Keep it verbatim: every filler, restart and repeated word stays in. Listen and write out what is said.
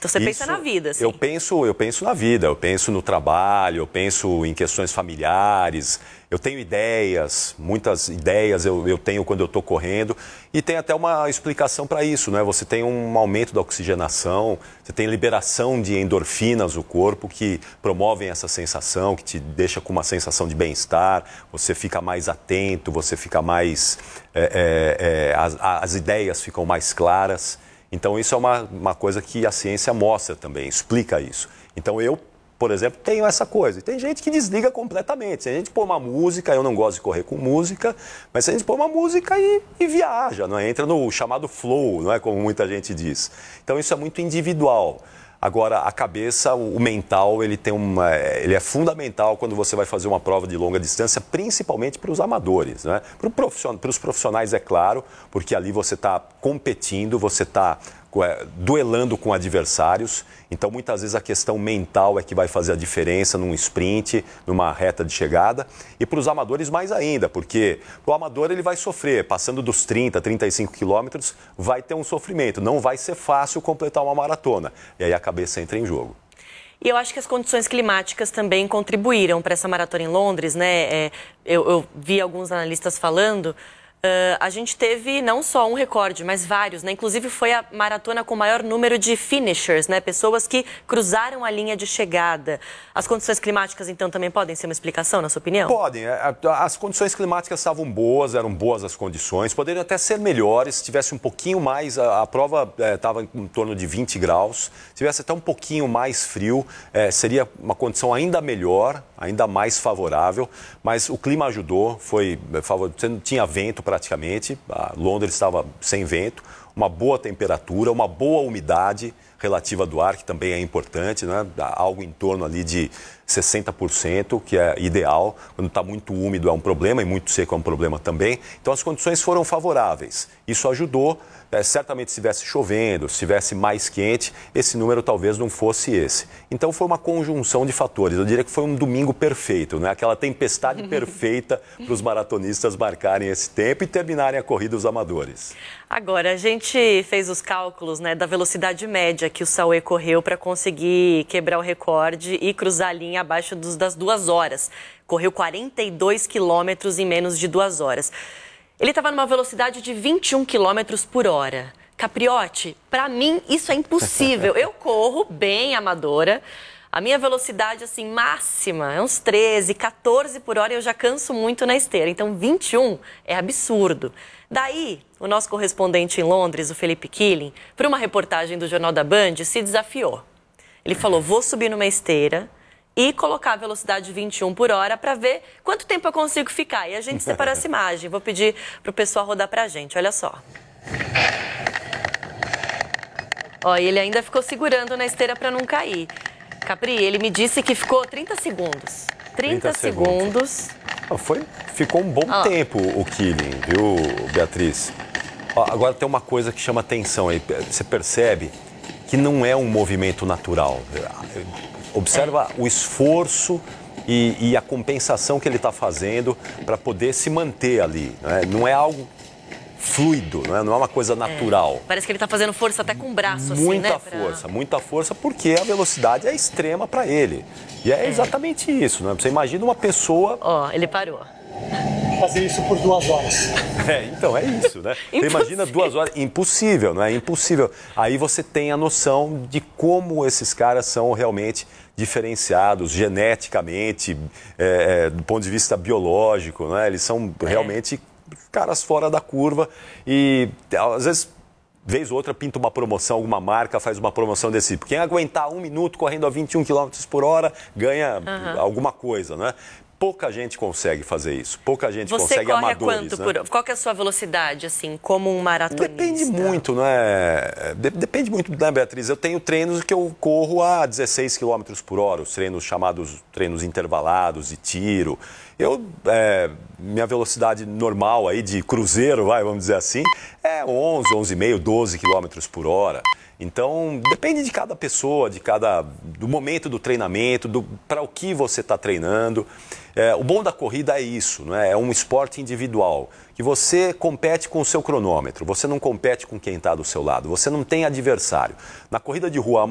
Então você Isso, pensa na vida, assim. Eu penso, eu penso na vida, eu penso no trabalho, eu penso em questões familiares, eu tenho ideias, muitas ideias eu, eu tenho quando eu estou correndo e tem até uma explicação para isso, né? Você tem um aumento da oxigenação, você tem liberação de endorfinas no corpo que promovem essa sensação, que te deixa com uma sensação de bem-estar, você fica mais atento, você fica mais... É, é, é, as, as ideias ficam mais claras. Então, isso é uma, uma coisa que a ciência mostra também, explica isso. Então, eu, por exemplo, tenho essa coisa. E tem gente que desliga completamente. Se a gente pôr uma música, eu não gosto de correr com música, mas se a gente pôr uma música e, e viaja, não é? Entra no chamado flow, não é? Como muita gente diz. Então, isso é muito individual. Agora, a cabeça, o mental, ele, tem uma, ele é fundamental quando você vai fazer uma prova de longa distância, principalmente para os amadores, né? Para, profission... para os profissionais, é claro, porque ali você está competindo, você está duelando com adversários. Então, muitas vezes, a questão mental é que vai fazer a diferença num sprint, numa reta de chegada. E para os amadores, mais ainda, porque o amador ele vai sofrer, passando dos trinta, trinta e cinco quilômetros, vai ter um sofrimento. Não vai ser fácil completar uma maratona. E aí a cabeça entra em jogo. E eu acho que as condições climáticas também contribuíram para essa maratona em Londres, né? É, eu, eu vi alguns analistas falando... Uh, a gente teve não só um recorde, mas vários, né? Inclusive foi a maratona com o maior número de finishers, né? Pessoas que cruzaram a linha de chegada. As condições climáticas, então, também podem ser uma explicação, na sua opinião? Podem. As condições climáticas estavam boas, eram boas as condições. Poderiam até ser melhores, se tivesse um pouquinho mais... A, a prova estava é, em torno de vinte graus. Se tivesse até um pouquinho mais frio, é, seria uma condição ainda melhor, ainda mais favorável. Mas o clima ajudou, foi favorável. Você não tinha vento para praticamente, a Londres estava sem vento, uma boa temperatura, uma boa umidade relativa do ar, que também é importante, né? Algo em torno ali de sessenta por cento, que é ideal. Quando está muito úmido é um problema e muito seco é um problema também. Então as condições foram favoráveis. Isso ajudou. É, certamente se estivesse chovendo, se estivesse mais quente, esse número talvez não fosse esse. Então foi uma conjunção de fatores. Eu diria que foi um domingo perfeito, né? Aquela tempestade perfeita para os maratonistas marcarem esse tempo e terminarem a corrida os amadores. Agora, a gente fez os cálculos, né, da velocidade média que o Saúl correu para conseguir quebrar o recorde e cruzar a linha abaixo dos, das duas horas. Correu quarenta e dois quilômetros em menos de duas horas. Ele estava numa velocidade de vinte e um quilômetros por hora. Capriotti, para mim isso é impossível. Eu corro bem amadora. A minha velocidade assim máxima é uns treze, quatorze por hora e eu já canso muito na esteira. Então vinte e um é absurdo. Daí, o nosso correspondente em Londres, o Felipe Killing, para uma reportagem do Jornal da Band, se desafiou. Ele falou, vou subir numa esteira e colocar a velocidade de vinte e um por hora para ver quanto tempo eu consigo ficar. E a gente separou essa imagem. Vou pedir para o pessoal rodar para a gente. Olha só. Ó, e ele ainda ficou segurando na esteira para não cair. Capri, ele me disse que ficou trinta segundos. trinta, trinta segundos. segundos. Foi, ficou um bom Ó. tempo o Killing, viu, Beatriz? Ó, agora tem uma coisa que chama atenção aí. Você percebe que não é um movimento natural. Observa é. o esforço e, e a compensação que ele está fazendo para poder se manter ali. Né? Não é algo fluido, não é, não é uma coisa natural. É. Parece que ele está fazendo força até com o braço, muita assim, né? Muita força, pra... muita força, porque a velocidade é extrema para ele. E é, é exatamente isso, né? Você imagina uma pessoa... Ó, ele parou. Fazer isso por duas horas. É, então, é isso, né? Você imagina duas horas, impossível, não é? Impossível. Aí você tem a noção de como esses caras são realmente diferenciados geneticamente, é, do ponto de vista biológico, né? Eles são é. realmente caras fora da curva e às vezes, vez ou outra, pinta uma promoção, alguma marca faz uma promoção desse tipo. Quem aguentar um minuto correndo a vinte e um quilômetros por hora ganha uhum. alguma coisa, né? Pouca gente consegue fazer isso, pouca gente Você consegue corre amadores. A quanto né? por... Qual que é a sua velocidade, assim, como um maratonista? Depende muito, né? Depende muito, né, Beatriz? Eu tenho treinos que eu corro a dezesseis quilômetros por hora, os treinos chamados treinos intervalados de tiro. Eu, é, minha velocidade normal aí de cruzeiro, vai, vamos dizer assim, é onze, onze e meio, doze quilômetros por hora. Então, depende de cada pessoa, de cada, do momento do treinamento, do, para o que você está treinando. É, o bom da corrida é isso, não é? É um esporte individual, que você compete com o seu cronômetro, você não compete com quem está do seu lado, você não tem adversário. Na corrida de rua,